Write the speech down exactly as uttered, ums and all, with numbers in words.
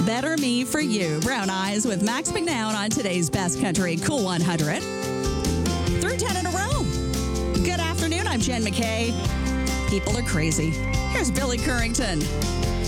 Better Me for You. Brown Eyes with Max McNown on today's Best Country Cool one hundred. Through ten in a row. Good afternoon. I'm Jen McKay. People are crazy. Here's Billy Currington.